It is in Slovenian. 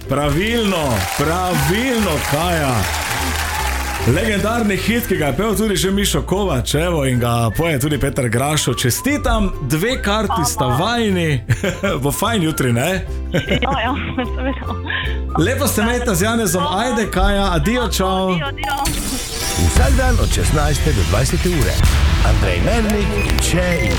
Pravilno, Kaja. Legendarni hit, ki ga je pel tudi že Mišo Kovač, evo, in ga poje tudi Peter Grašo. Čestitam, 2 karti sta vajni. Bo fajn jutri, ne? Ja, seveda. Lepo se imejte z Janezom, ajde Kaja, adijo, čau. Vsak dan od 16 do 20 ure. Andrej Mernik in